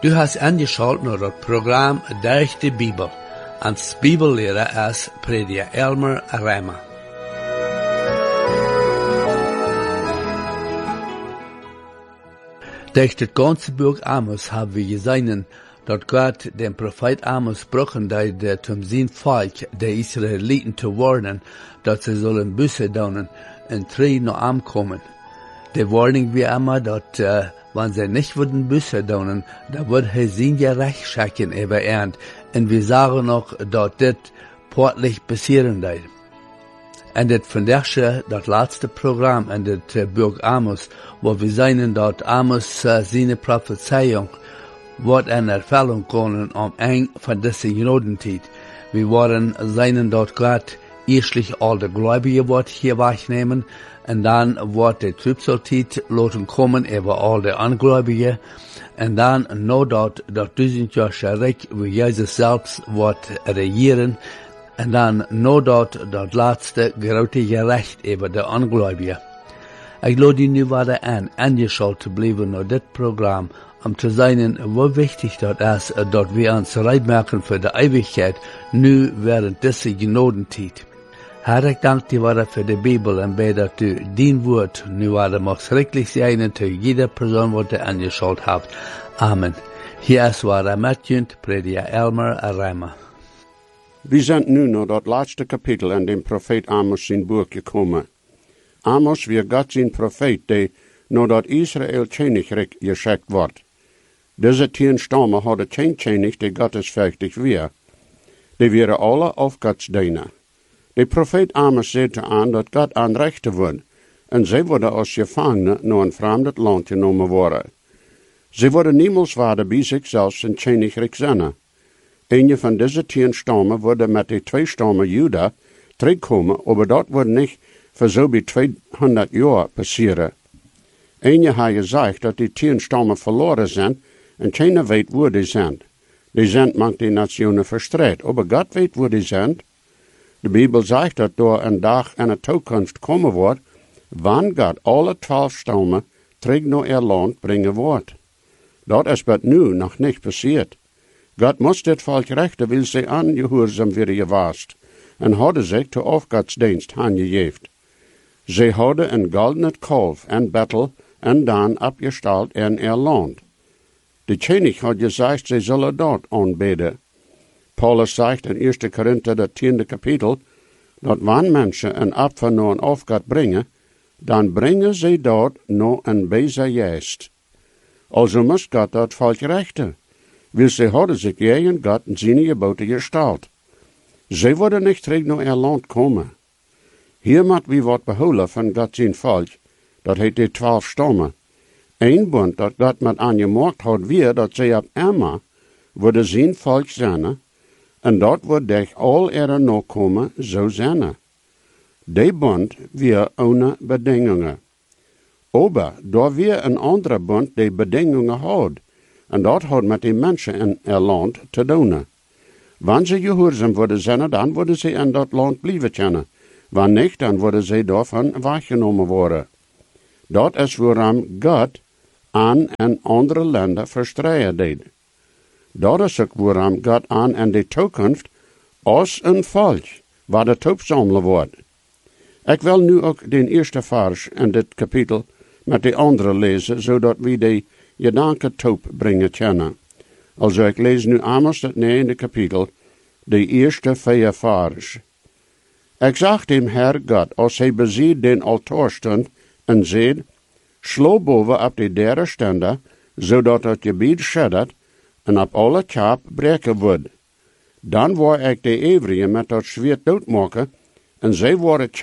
Du hast angeschaut naar het programma Durch die Bibel. Als Bibellehrer ist Prediger Elmer Reimer. Durch das ganze Buch Amos haben wir gesehen, dass Gott den Prophet Amos gebrochen hat, um sein Volk, der Israeliten, zu warnen, dass sie sollen Buße tun und treu nach ihm kommen. Die Warnung wie immer, dass, wenn sie nicht würden Buße tun, da wird er sein Gerecht schaffen über Ernt. Und wir sagen noch, dass das portlich passieren wird. Und das vandaag das letzte Programm in das Buch Amos, wo wir sehen, dass Amos seine Prophezeiung wird in Erfüllung kommen Ende von dieser Judentheit. Wir wollen sehen, dass Gott erstlich all die Gläubigen wird hier wegnehmen, und dann wird die Trübsalzeit lassen kommen über all die Ungläubigen, und dann nur dort, das 1000 Jahre Reich, wie Jesus selbst wird regieren, und dann nur dort das letzte große Gericht über die Ungläubigen. Ich lade die nu wieder angeschaut zu bleiben nach das Programm, zu sehen, wie wichtig das ist, dass wir uns bereit machen für die Ewigkeit, nu während dieser Gnadenzeit. Herr, ich danke dir wieder für die Bibel und bete, dass du dein Wort nu wieder machst schrecklich sein zu jeder Person, die du angeschaut habt. Amen. Hier ist wieder Matjünd, Prediger Elmer Reimer. Wir sind nun nach das letzte Kapitel in dem Prophet Amos sein Buch gekommen. Amos wie Gott sein Prophet, der nach das Israel Königreich geschickt wird. Diese 10 Stämme hadden kein König, der gottesfürchtig war. Die wären alle auf Gottes Diener. Der Prophet Amos sagte an, dass Gott anrechte wird, und sie würden als Gefangene naar ein fremdes Land genommen worden. Sie würden niemals werden bei sich selbst in Königreich sein. Eine von diesen 10 Stämmen würde mit den 2 Stämmen Juda terugkommen, aber das wird nicht für so wie 200 Jahre passieren. Eine hat gesagt, dass die 10 Stämme verloren sind, und keiner weet wo die sind. Die sind manch die Nationen verstreit, aber Gott weet wo die sind. De Bibel sagt, dass door een dag in de toekomst komen wordt, wanneer Gott alle 12 Stämme terug naar ihr Land brengen wordt. Dat is wat nu nog niet passiert. Gott muss dit volk rechten, weil sie angehorsam wieder gewast, en hadden zich te Aufgottesdienst aangegeven. Sie hadden een goldenen Kalf en Bettel en dan abgestalt in ihr Land. De König hat gesagt, sie sollen dort anbeten. Paulus sagt in 1. Korinther, das 10. Kapitel, dass wenn Menschen ein Opfer nur an Aufgott bringen, dann bringen sie dort nur ein Beser Geist. Also muss Gott das Volk rechten, weil sie hadden sich gegen Gott in seine Gebote gestalt. Sie würden nicht terug nach ihr Land kommen. Hier moet wie wat behouden von Gott sein Volk, dat heet die 12 Stämme. Ein Bund, dat Gott mit angemacht hat, wir, dat sie ab einmal würde sein Volk sein, en dat wordt durch all ihre Nachkommen so sein. Die Bund wir ohne Bedingungen. Aber da wir ein anderer Bund die Bedingungen hat, en dat hat mit den Menschen in ihr Land zu tun. Wenn sie gehorsam worden zijn, dann würden sie in dat Land bleiben können. Wenn nicht, dann würden sie davon weggenommen worden. Dat is waarom Gott an en andere Länder verstreien deed. Dat is ook waarom Gott aan in de toekomst als een volk waar het opzamelen wordt. Ik wil nu ook de eerste vers in dit kapitel met de andere lezen, zodat we de gedanken top brengen kunnen. Also ik lees nu Amos het 9e kapitel, de eerste 4 vers. Ik zag dem Herr Gott, als hij beziet den altaar stond, en zeid, slo boven op de derde stende, zodat het gebied scheddert, en op alle kaap breken wordt. Dan wou ik de Evrieën met dat zwaard doodmaken, en zij worden